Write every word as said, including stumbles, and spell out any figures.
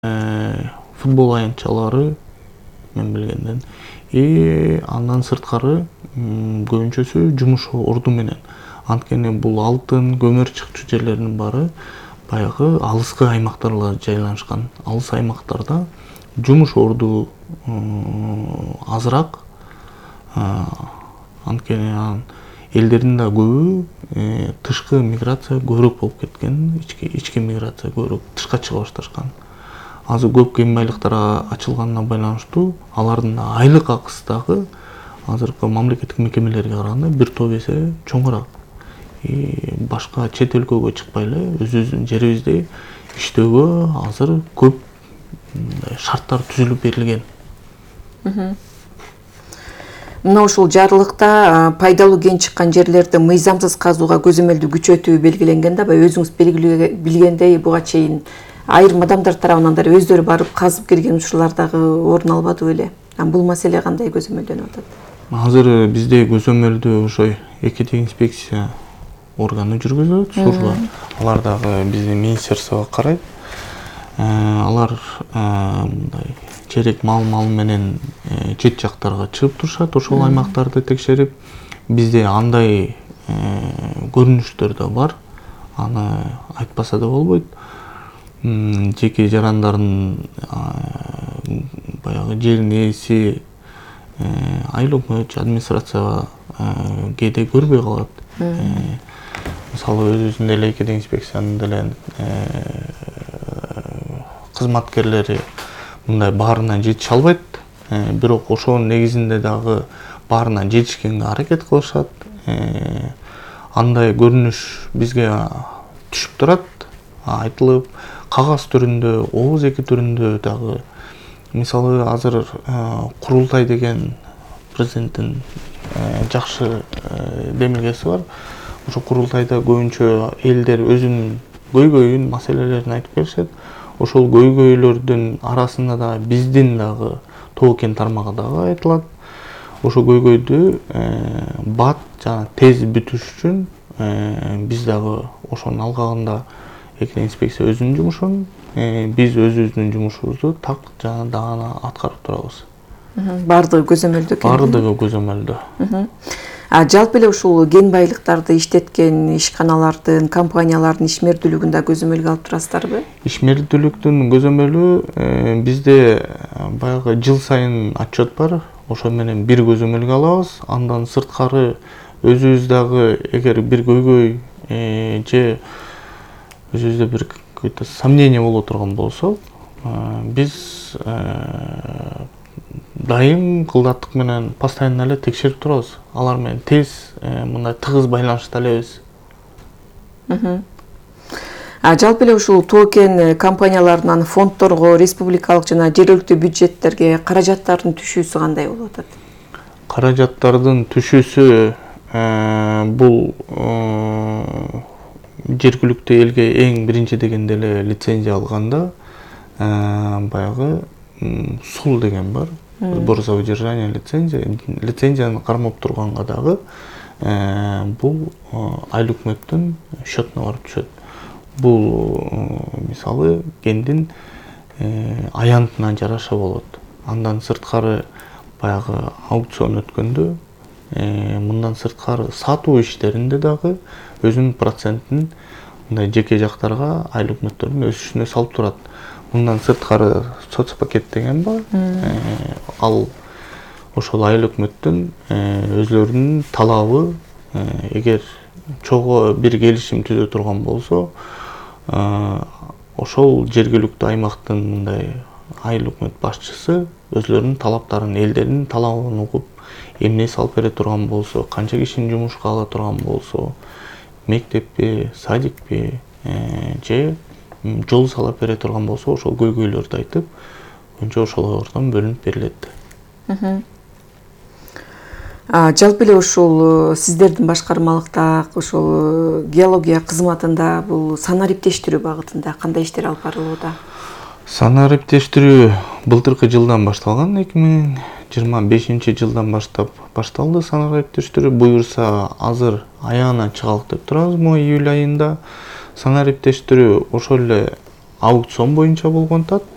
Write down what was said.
футбол аянтчалары мен билгенден. И андан сырткары көбүнчөсү жумуш орду менен. Анткени бул алтын, көмөр чыкчу жерлердин баары баягы алыскы аймактарда жайланышкан. Алыс аймактарда жумуш орду азыраак. Анткени элдердин да көбү тышкы миграция көбүрөөк болуп кеткен, ички ички миграция көбүрөөк тышка чыга башташкан. Азыр көп кен байлыктар ачылганына байланыштуу алардын айлык акысы дагы азыркы мамлекеттик мекемелерге караганда бир топ эсе чоңураак. И башка чет өлкөгө чыкпай эле өзүбүздүн жерибизде иштөөгө азыр көп шарттар түзүлүп берилген. Мына ушул жарлыкта пайдалуу кен чыккан жерлерди мыйзамсыз казууга көзөмөлдүү күчөтүү белгиленген да, өзүңүз билгендей буга чейин айрым адамдар тарабынан да өздөрү барып казып келген учурлар дагы орун албады беле? Бул маселе кандай көзөмөлдөнүп атат? Азыр бизде көзөмөлдү ошой экидик инспекция органы жүргүзөт, служба. Алар дагы биздин министерствого карайт. Алар мындай черек мал-мал менен чет жактарга чыгып турушат, ошол аймактарды текшерип, бизде андай көрүнүштөр да бар. Аны айтпаса да болбойт. Жеке жарандардын баягы жердин ээси айлык мөч администрацияга кээде көрбөй калат. Мисалы өзүбүздүн деле экидик инспекциянын деле кызматкерлери мындай баарына жетише албайт. Бирок ошонун негизинде дагы баарына жетишкенге аракет кылышат. Андай көрүнүш бизге түшүп турат, айтылып, кагаз түрүндө, ооз эки түрүндө дагы. Мисалы азыр курултай деген президенттин жакшы демилгеси бар. Ошо курултайда көбүнчө элдер өзүнүн көйгөйүн, маселелерин айтып беришет. Ошол көйгөйлөрдүн арасында да биздин дагы тоо кен тармагы дагы айтылат. Ошол көйгөйдү бат жана тез бүтүш үчүн биз дагы ошонун алкагында экидик инспекция өзүнүн жумушун, биз өзүбүздүн жумушубузду так жана даана аткарып турабыз. Бардыгы көзөмөлдүү кен. Бардыгы көзөмөлдүү. А жалпы эле ушул кен байлыктарды иштеткен ишканалардын, компаниялардын ишмердүүлүгүн да көзөмөлгө алып турасыздарбы? Ишмердүүлүктүн көзөмөлү бизде баягы жыл сайын отчет бар. Ошо менен бир көзөмөлгө алабыз. Андан сырткары өзүбүз дагы эгер бир көйгөй же өзүбүздө бир какой-то сомнение боло турган болсо, биз дайым кылдаттык менен постоянно эле текшерип турабыз. Алар менен тез мындай тыгыз байланышта элебиз. А жалпы эле ушул тоо кен компанияларынан фонддорго, республикалык жана жергиликтүү бюджеттерге каражаттардын түшүүсү кандай болуп атат? Каражаттардын түшүүсү бул жергиликтүү элге эң биринчи дегенде эле лицензия алганда баягы сул деген бар. Сбор за удержание лицензия. Лицензияны кармап турганга дагы бул айыл өкмөттүн счетуна барып түшөт. Бул мисалы кендин аянтына жараша болот. Андан сырткары баягы аукцион өткөндө мындан сырткары сатуу иштеринде дагы өзүнүн процентин мындай жеке жактарга айыл өкмөттөрдүн өсүшүнө салып турат. Мындан сырткары соцпакет деген бар. Ал ошол айыл өкмөттүн өзлөрүнүн талабы, эгер чогуу бир келишим түзө турган болсо, ошол жергиликтүү аймактын мындай айыл өкмөт башчысы өзлөрүнүн талаптарын, элдердин талабын угуп, эмне салып бере турган болсо, канча кишини жумушка ала турган болсо, мектеппи, садикпи же жол салып бере турган болсо, ошол көйгөйлөрдү айтып, көбүнчө ошолордон бөлүнүп берилет. Жалпы эле ушул сиздердин башкармалыкта ошол геология кызматында бул санариптештирүү багытында кандай иштер алып барылууда? Санариптештирүү былтыркы жылдан башталган, эки миң жыйырма бешинчи жылдан баштап башталды санариптештирүү. Буюрса азыр аягына чыгалык деп турабыз июль айында. Санариптештирүү ошол эле аукцион боюнча болгон тат.